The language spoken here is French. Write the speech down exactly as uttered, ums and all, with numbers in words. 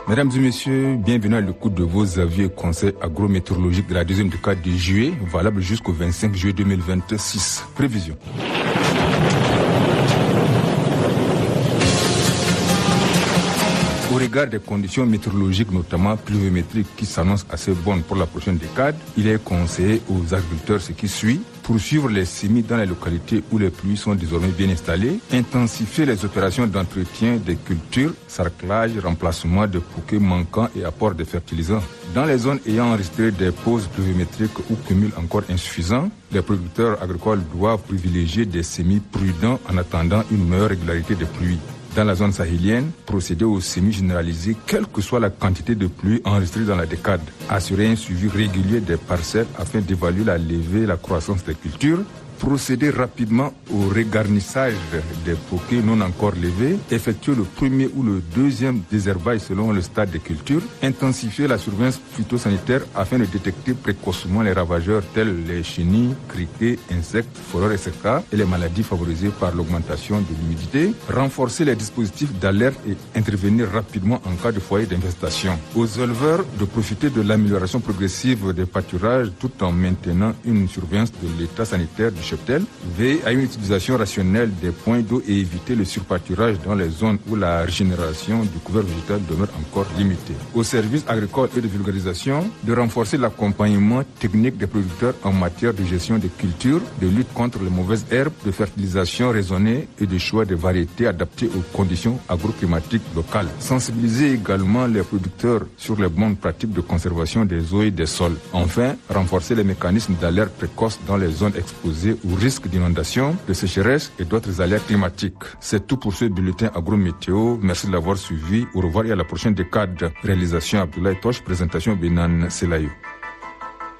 Mesdames et messieurs, bienvenue à l'écoute de vos avis et conseils agrométéorologiques de la deuxième décade de juillet, valable jusqu'au vingt-cinq juillet deux mille vingt-six. Prévision. Au regard des conditions météorologiques, notamment pluviométriques, qui s'annoncent assez bonnes pour la prochaine décade, il est conseillé aux agriculteurs ce qui suit: poursuivre les semis dans les localités où les pluies sont désormais bien installées, intensifier les opérations d'entretien des cultures, sarclage, remplacement de bouquets manquants et apport de fertilisants. Dans les zones ayant enregistré des pauses pluviométriques ou cumuls encore insuffisants, les producteurs agricoles doivent privilégier des semis prudents en attendant une meilleure régularité des pluies. Dans la zone sahélienne, procéder aux semis généralisés, quelle que soit la quantité de pluie enregistrée dans la décade. Assurer un suivi régulier des parcelles afin d'évaluer la levée et la croissance des cultures. Procéder rapidement au regarnissage des bouquets non encore levés, effectuer le premier ou le deuxième désherbage selon le stade de culture, intensifier la surveillance phytosanitaire afin de détecter précocement les ravageurs tels les chenilles, criquets, insectes, frelons, et cetera et les maladies favorisées par l'augmentation de l'humidité, renforcer les dispositifs d'alerte et intervenir rapidement en cas de foyer d'infestation. Aux éleveurs de profiter de l'amélioration progressive des pâturages tout en maintenant une surveillance de l'état sanitaire du cheptel, veiller à une utilisation rationnelle des points d'eau et éviter le surpâturage dans les zones où la régénération du couvert végétal demeure encore limitée. Aux services agricoles et de vulgarisation, de renforcer l'accompagnement technique des producteurs en matière de gestion des cultures, de lutte contre les mauvaises herbes, de fertilisation raisonnée et de choix de variétés adaptées aux conditions agroclimatiques locales. Sensibiliser également les producteurs sur les bonnes pratiques de conservation des eaux et des sols. Enfin, renforcer les mécanismes d'alerte précoce dans les zones exposées au risque d'inondation, de sécheresse et d'autres aléas climatiques. C'est tout pour ce bulletin agrométéo. Merci de l'avoir suivi. Au revoir et à la prochaine décade. Réalisation Abdoulaye Toche, présentation Benan Selayou.